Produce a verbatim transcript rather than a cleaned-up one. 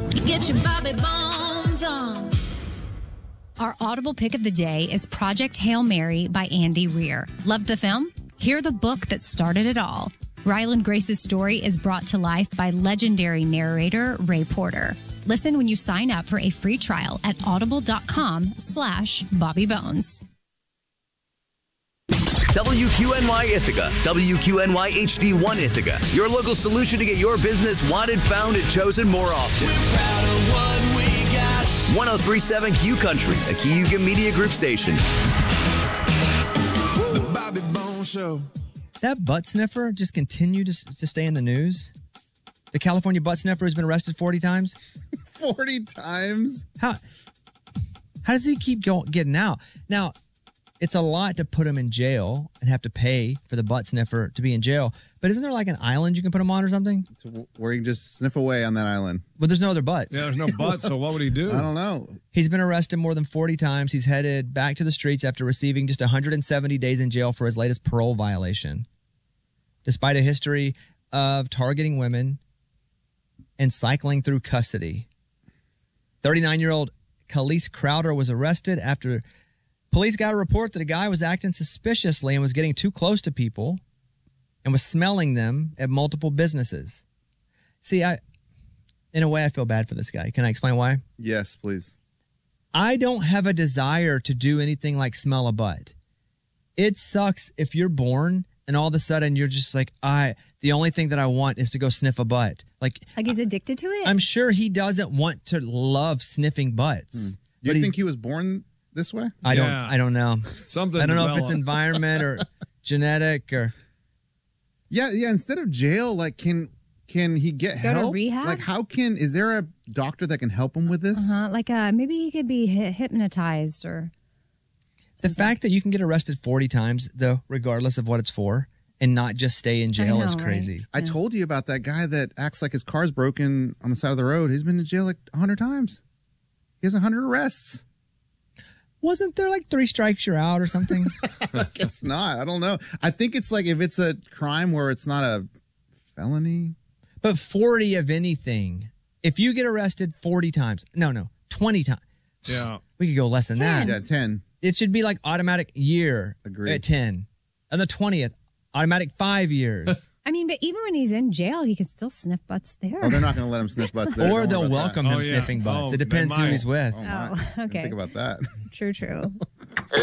Get your Bobby Bones on. Our Audible pick of the day is Project Hail Mary by Andy Weir. Loved the film? Hear the book that started it all. Ryland Grace's story is brought to life by legendary narrator Ray Porter. Listen when you sign up for a free trial at audible.com slash Bobby Bones. W Q N Y Ithaca, W Q N Y H D one Ithaca, your local solution to get your business wanted, found, and chosen more often. We're proud of what we got. one oh three point seven Q Country, a Kiyuga Media Group station. The Bobby Bones Show. That butt sniffer just continued to, to stay in the news. The California butt sniffer has been arrested forty times. forty times? How how does he keep go, getting out? Now, it's a lot to put him in jail and have to pay for the butt sniffer to be in jail. But isn't there like an island you can put him on or something? So where you can just sniff away on that island. But there's no other butts. Yeah, there's no butts, so what would he do? I don't know. He's been arrested more than forty times. He's headed back to the streets after receiving just one hundred seventy days in jail for his latest parole violation. Despite a history of targeting women and cycling through custody. thirty-nine-year-old Khalees Crowder was arrested after police got a report that a guy was acting suspiciously and was getting too close to people and was smelling them at multiple businesses. See, I, in a way, I feel bad for this guy. Can I explain why? Yes, please. I don't have a desire to do anything like smell a butt. It sucks if you're born and all of a sudden you're just like, I, the only thing that I want is to go sniff a butt. Like, Like he's addicted to it? I'm sure he doesn't want to love sniffing butts. Mm. You But think he, he was born this way? I don't, Yeah. I don't know. Something I don't know if it's developed. environment or genetic or. Yeah, yeah. Instead of jail, like, can can he get Go to help? rehab? Like, how can, is there a doctor that can help him with this? Uh-huh. Like uh, maybe he could be hy- hypnotized or... The fact that you can get arrested forty times, though, regardless of what it's for, and not just stay in jail know, is right? crazy. I told you about that guy that acts like his car's broken on the side of the road. He's been in jail like one hundred times. He has one hundred arrests. Wasn't there like three strikes you're out or something? I guess not. I don't know. I think it's like if it's a crime where it's not a felony. But forty of anything. If you get arrested forty times, no, no, twenty times. Yeah. We could go less than ten. that. Yeah, ten. It should be like automatic year Agreed. at ten. On the twentieth, automatic five years. I mean, but even when he's in jail, he could still sniff butts there. Oh, they're not going to let him sniff butts there. Or Don't worry they'll about welcome that. him Oh, yeah. sniffing butts. Oh, it depends they who might. he's with. Oh, my. Oh, okay. Think about that. True, true.